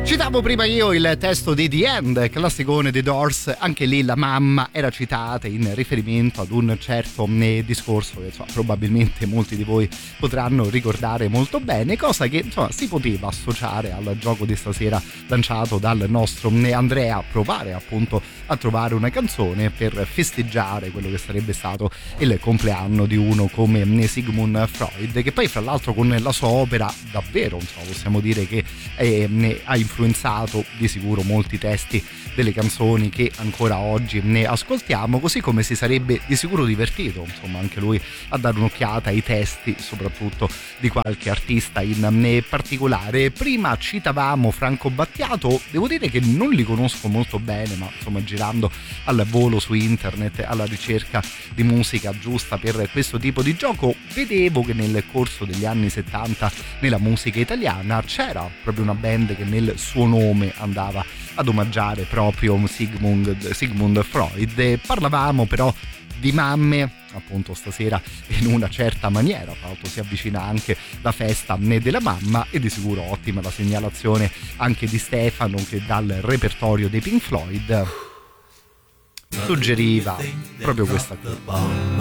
Citavo prima io il testo di The End, classicone dei Doors. Anche lì la mamma era citata in riferimento ad un certo discorso che probabilmente molti di voi potranno ricordare molto bene, cosa che si poteva associare al gioco di stasera lanciato dal nostro Andrea, provare appunto a trovare una canzone per festeggiare quello che sarebbe stato il compleanno di uno come Sigmund Freud, che poi fra l'altro con la sua opera davvero possiamo dire che ha influenzato di sicuro molti testi delle canzoni che ancora oggi ne ascoltiamo, così come si sarebbe di sicuro divertito anche lui a dare un'occhiata ai testi, soprattutto di qualche artista in particolare. Prima citavamo Franco Battiato, devo dire che non li conosco molto bene, ma girando al volo su internet alla ricerca di musica giusta per questo tipo di gioco, vedevo che nel corso degli anni 70 nella musica italiana c'era proprio una band che nel suo nome andava ad omaggiare proprio Sigmund Freud, e parlavamo però di mamme appunto stasera in una certa maniera. Tra l'altro si avvicina anche la festa della mamma e di sicuro ottima la segnalazione anche di Stefano, che dal repertorio dei Pink Floyd suggeriva proprio questa qui.